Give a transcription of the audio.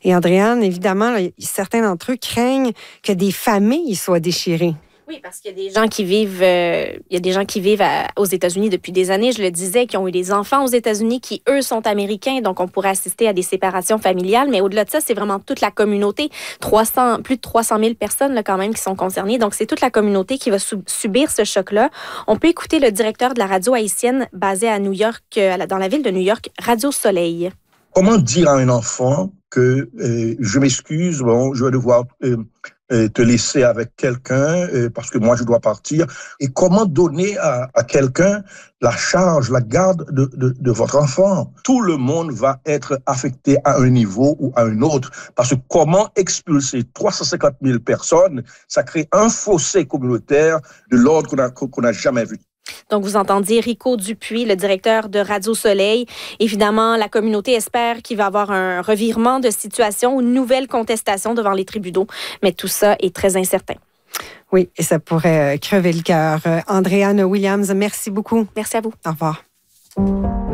Et Andréane, évidemment, là, certains d'entre eux craignent que des familles soient déchirées. Oui, parce qu'il y a des gens qui vivent, aux États-Unis depuis des années, je le disais, qui ont eu des enfants aux États-Unis, qui, eux, sont américains, donc on pourrait assister à des séparations familiales. Mais au-delà de ça, c'est vraiment toute la communauté, plus de 300 000 personnes là, quand même qui sont concernées. Donc, c'est toute la communauté qui va subir ce choc-là. On peut écouter le directeur de la radio haïtienne basée à New York, dans la ville de New York, Radio Soleil. Comment dire à un enfant que je m'excuse, je vais devoir te laisser avec quelqu'un parce que moi je dois partir, et comment donner à quelqu'un la charge, la garde de votre enfant? Tout le monde va être affecté à un niveau ou à un autre, parce que comment expulser 350 000 personnes, ça crée un fossé communautaire de l'ordre qu'on n'a jamais vu. Donc, vous entendiez Rico Dupuis, le directeur de Radio Soleil. Évidemment, la communauté espère qu'il va y avoir un revirement de situation ou une nouvelle contestation devant les tribunaux. Mais tout ça est très incertain. Oui, et ça pourrait crever le cœur. Andréane Williams, merci beaucoup. Merci à vous. Au revoir.